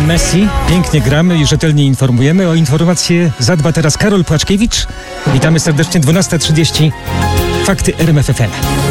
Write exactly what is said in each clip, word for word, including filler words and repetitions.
Messi. Pięknie gramy i rzetelnie informujemy. O informacje zadba teraz Karol Płaczkiewicz. Witamy serdecznie, dwunasta trzydzieści. Fakty R M F F M.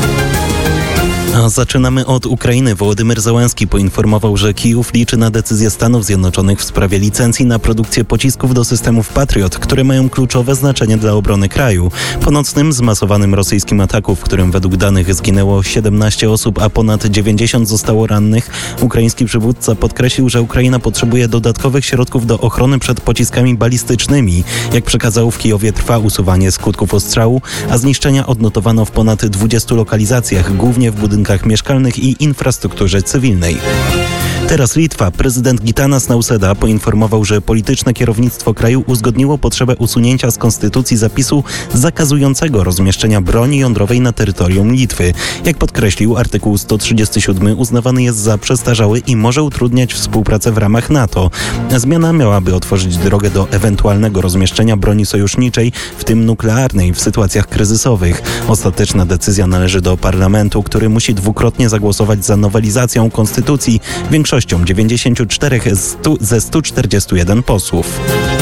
A zaczynamy od Ukrainy. Wołodymyr Zełenski poinformował, że Kijów liczy na decyzję Stanów Zjednoczonych w sprawie licencji na produkcję pocisków do systemów Patriot, które mają kluczowe znaczenie dla obrony kraju. Po nocnym, zmasowanym rosyjskim ataku, w którym według danych zginęło siedemnaście osób, a ponad dziewięćdziesiąt zostało rannych, ukraiński przywódca podkreślił, że Ukraina potrzebuje dodatkowych środków do ochrony przed pociskami balistycznymi. Jak przekazał, w Kijowie trwa usuwanie skutków ostrzału, a zniszczenia odnotowano w ponad dwudziestu lokalizacjach, głównie w budynkach mieszkalnych i infrastrukturze cywilnej. Teraz Litwa. Prezydent Gitanas Nausėda poinformował, że polityczne kierownictwo kraju uzgodniło potrzebę usunięcia z konstytucji zapisu zakazującego rozmieszczenia broni jądrowej na terytorium Litwy. Jak podkreślił, artykuł sto trzydziesty siódmy uznawany jest za przestarzały i może utrudniać współpracę w ramach NATO. Zmiana miałaby otworzyć drogę do ewentualnego rozmieszczenia broni sojuszniczej, w tym nuklearnej, w sytuacjach kryzysowych. Ostateczna decyzja należy do parlamentu, który musi dwukrotnie zagłosować za nowelizacją konstytucji większością dziewięćdziesięciu czterech ze stu czterdziestu jeden posłów.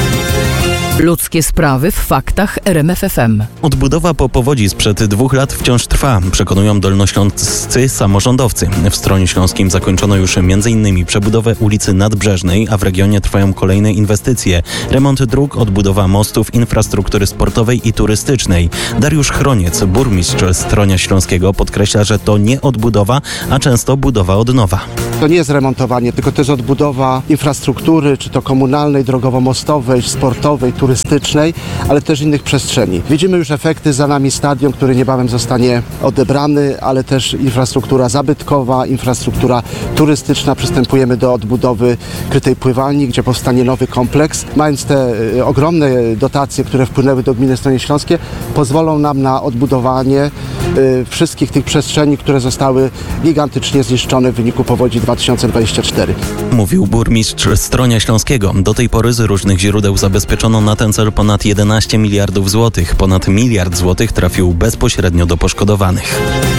Ludzkie sprawy w faktach R M F F M. Odbudowa po powodzi sprzed dwóch lat wciąż trwa, przekonują dolnośląscy samorządowcy. W Stronie Śląskim zakończono już między innymi przebudowę ulicy Nadbrzeżnej, a w regionie trwają kolejne inwestycje. Remont dróg, odbudowa mostów, infrastruktury sportowej i turystycznej. Dariusz Chroniec, burmistrz Stronia Śląskiego, podkreśla, że to nie odbudowa, a często budowa od nowa. To nie jest remontowanie, tylko to jest odbudowa infrastruktury, czy to komunalnej, drogowo-mostowej, sportowej, turystycznej, ale też innych przestrzeni. Widzimy już efekty, za nami stadion, który niebawem zostanie odebrany, ale też infrastruktura zabytkowa, infrastruktura turystyczna. Przystępujemy do odbudowy krytej pływalni, gdzie powstanie nowy kompleks. Mając te y, ogromne dotacje, które wpłynęły do gminy Stronie Śląskie, pozwolą nam na odbudowanie y, wszystkich tych przestrzeni, które zostały gigantycznie zniszczone w wyniku powodzi dwa tysiące dwudziestego czwartego. Mówił burmistrz Stronia Śląskiego. Do tej pory z różnych źródeł zabezpieczono na ten cel ponad jedenaście miliardów złotych. Ponad miliard złotych trafił bezpośrednio do poszkodowanych.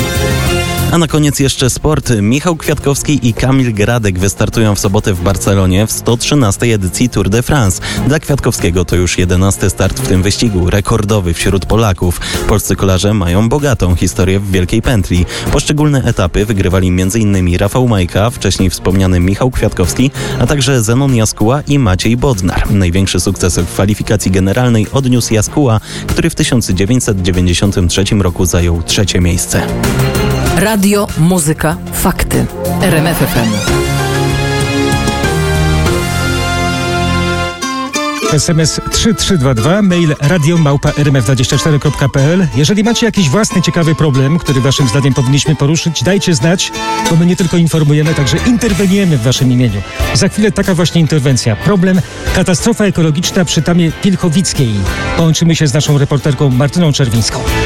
A na koniec jeszcze sport. Michał Kwiatkowski i Kamil Gradek wystartują w sobotę w Barcelonie w sto trzynastej edycji Tour de France. Dla Kwiatkowskiego to już jedenasty start w tym wyścigu, rekordowy wśród Polaków. Polscy kolarze mają bogatą historię w Wielkiej Pętli. Poszczególne etapy wygrywali m.in. Rafał Majka, wcześniej wspomniany Michał Kwiatkowski, a także Zenon Jaskuła i Maciej Bodnar. Największy sukces w kwalifikacji generalnej odniósł Jaskuła, który w tysiąc dziewięćset dziewięćdziesiątym trzecim roku zajął trzecie miejsce. Radio, muzyka, fakty. R M F F M. S M S trzy trzy dwa dwa, mail radio małpa r m f dwadzieścia cztery kropka p l. Jeżeli macie jakiś własny ciekawy problem, który waszym zdaniem powinniśmy poruszyć, dajcie znać, bo my nie tylko informujemy, także interweniujemy w waszym imieniu. Za chwilę taka właśnie interwencja. Problem katastrofa ekologiczna przy Tamie Pilchowickiej. Połączymy się z naszą reporterką Martyną Czerwińską.